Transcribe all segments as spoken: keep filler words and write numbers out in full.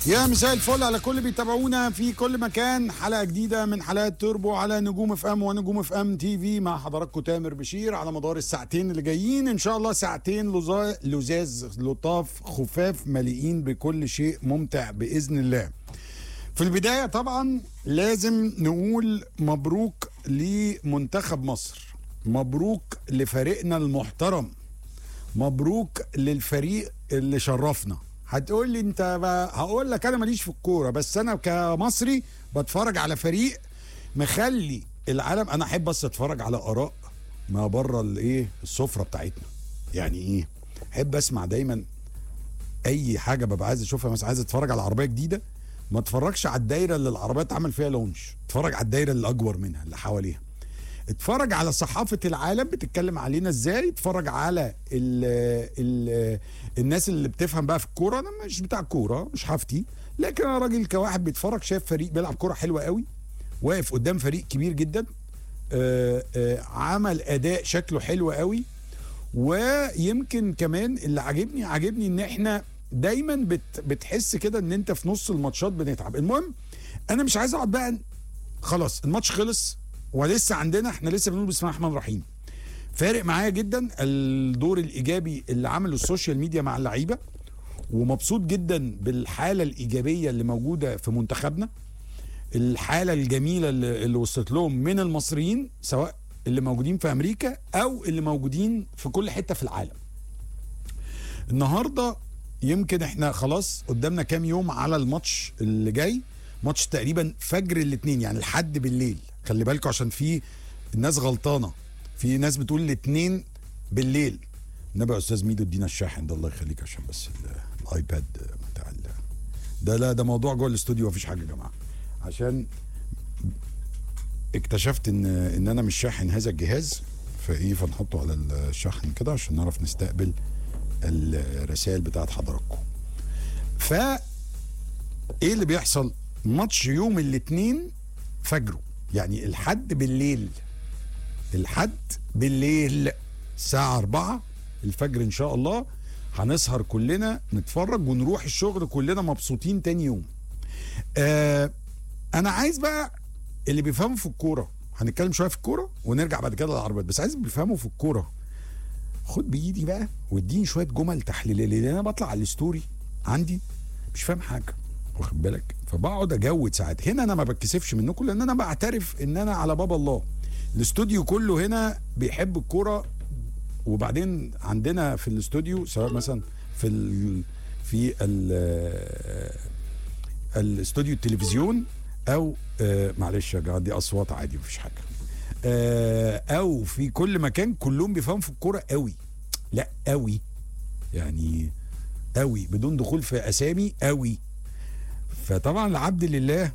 يا مساء الفل على كل بيتابعونا في كل مكان. حلقه جديده من حلقات توربو على نجوم اف ام ونجوم اف ام تي في مع حضراتكم تامر بشير على مدار الساعتين اللي جايين ان شاء الله. ساعتين لزا- لزاز لطاف خفاف مليئين بكل شيء ممتع باذن الله. في البدايه طبعا لازم نقول مبروك لمنتخب مصر، مبروك لفريقنا المحترم، مبروك للفريق اللي شرفنا. هتقول لي انت بقى، هقول لك انا ماليش في الكوره، بس انا كمصري بتفرج على فريق مخلي العالم. انا احب بس اتفرج على اراء ما بره الايه السفره بتاعتنا. يعني ايه؟ احب اسمع دايما اي حاجه ببقى عايز اشوفها. مثلا عايز اتفرج على عربيه جديده، ما اتفرجش على الدايره اللي العربيه اتعمل فيها لونش، اتفرج على الدايره اللي اكبر منها اللي حواليها. اتفرج على صحافة العالم بتتكلم علينا ازاي، اتفرج على ال ال الناس اللي بتفهم بقى في الكورة. انا مش بتاع كورة، مش حافتي، لكن انا راجل كواحد بيتفرج شايف فريق بيلعب كورة حلوة قوي، واقف قدام فريق كبير جدا، آآ آآ عمل اداء شكله حلو قوي. ويمكن كمان اللي عاجبني عاجبني ان احنا دايما بت بتحس كده ان انت في نص الماتشات بنتعب. المهم انا مش عايز اقعد بقى، خلاص الماتش خلص ولسه عندنا، احنا لسه بنقول بسم الله الرحمن الرحيم. فارق معايا جدا الدور الايجابي اللي عمله السوشيال ميديا مع اللعيبه، ومبسوط جدا بالحاله الايجابيه اللي موجوده في منتخبنا، الحاله الجميله اللي, اللي وصلت لهم من المصريين، سواء اللي موجودين في امريكا او اللي موجودين في كل حته في العالم. النهارده يمكن احنا خلاص قدامنا كام يوم على الماتش اللي جاي، ماتش تقريبا فجر الاثنين، يعني لحد بالليل. خلي بالكم عشان في الناس غلطانه، في ناس بتقول الاثنين بالليل. النبي يا استاذ ميدو ادينا الشاحن ده الله يخليك، عشان بس ال- الايباد بتاع ال- ده. لا ده موضوع جوه الاستوديو، مفيش حاجه يا جماعه، عشان اكتشفت ان ان انا مش شاحن هذا الجهاز، فايه فنحطه على الشحن كده عشان نعرف نستقبل الرسائل بتاعت حضراتكم. ف ايه اللي بيحصل؟ ماتش يوم الاثنين فجره، يعني الحد بالليل، الحد بالليل الساعة أربعة الفجر إن شاء الله هنسهر كلنا نتفرج ونروح الشغل كلنا مبسوطين تاني يوم. آه أنا عايز بقى اللي بيفهموا في الكورة، هنتكلم شوية في الكورة ونرجع بعد كده للعربيات، بس عايز بيفهموا في الكورة خد بإيدي بقى واديني شوية جمل تحليلية، لأن أنا بطلع على الستوري عندي مش فاهم حاجة، واخد بالك؟ فبقعد اجود ساعات. هنا انا ما بتكسفش منكم لان انا بعترف ان انا على باب الله. الاستوديو كله هنا بيحب الكوره، وبعدين عندنا في الاستوديو سواء مثلا في ال في ال الاستوديو التلفزيون او آه معلش يا جماعه دي اصوات عادي مفيش حاجه، آه او في كل مكان كلهم بيفهموا في الكوره قوي، لا قوي يعني قوي بدون دخول في اسامي قوي. فطبعا العبد لله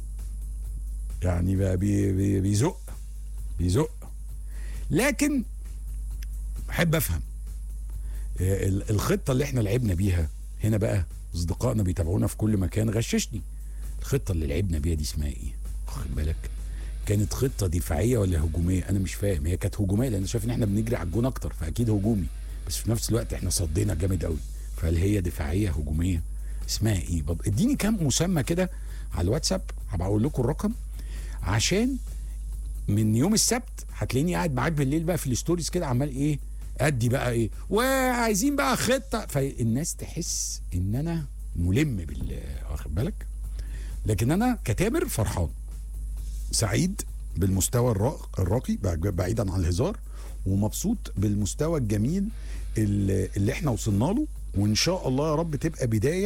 يعني بقى بي بي بيزق بيزق لكن بحب افهم الخطه اللي احنا لعبنا بيها. هنا بقى اصدقائنا بيتابعونا في كل مكان غششني، الخطه اللي لعبنا بيها دي اسمها ايه؟ واخد بالك؟ كانت خطه دفاعيه ولا هجوميه؟ انا مش فاهم. هي كانت هجوميه لان شايف ان احنا بنجري على الجون اكتر، فاكيد هجومي، بس في نفس الوقت احنا صدينا جامد قوي. فهل هي دفاعيه هجوميه؟ اسمها ايه؟ بب... اديني كام مسمى كده على الواتساب، هبقى اقول لكم الرقم، عشان من يوم السبت هتلاقيني قاعد معاك بالليل بقى في الستوريز كده عمال ايه ادي بقى ايه وعايزين بقى خطه، فالناس تحس ان انا ملم بال واخد بالك. لكن انا كتامر فرحان سعيد بالمستوى الراق... الراقي بعيدا عن الهزار، ومبسوط بالمستوى الجميل اللي, اللي احنا وصلنا له، وان شاء الله يا رب تبقى بدايه